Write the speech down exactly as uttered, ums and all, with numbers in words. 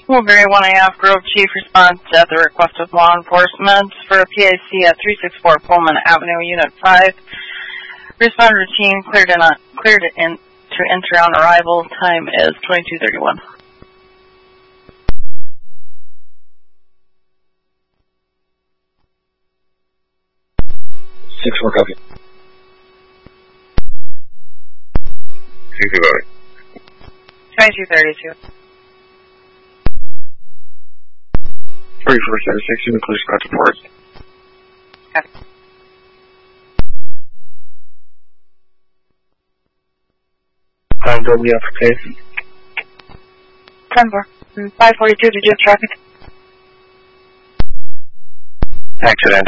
Wolverine one A F Grove Chief responds at the request of law enforcement for a P I C at three sixty-four Pullman Avenue, Unit five. Respond routine, cleared in, uh, cleared in to enter on arrival. Time is twenty-two thirty-one. Six four copy. Six about it. twenty-two thirty-two. Thirty-four seven six. You clear Scott support. Okay. Time double you have for case. ten four. five forty-two to do traffic. Accident.